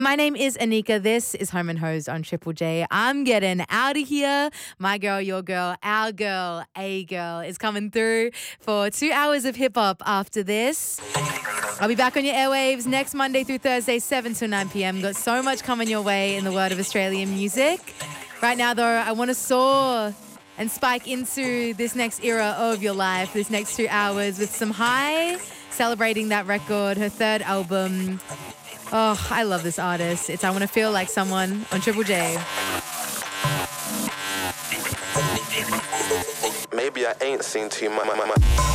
My name is Anika. This is Home and Hosed on Triple J. I'm getting out of here. My girl, your girl, our girl, a girl is coming through for 2 hours of hip hop after this. I'll be back on your airwaves next Monday through Thursday, 7 to 9 p.m. Got so much coming your way in the world of Australian music. Right now, though, I want to soar and spike into this next era of your life, this next 2 hours with some high, celebrating that record, her third album. Oh, I love this artist. It's I Want to Feel Like Someone on Triple J. Maybe I ain't seen too much.